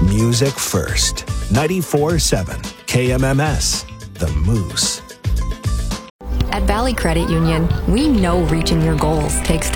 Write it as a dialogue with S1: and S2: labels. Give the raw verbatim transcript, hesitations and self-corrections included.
S1: Music first. ninety-four point seven K M M S, The Moose.
S2: At Valley Credit Union, we know reaching your goals takes time.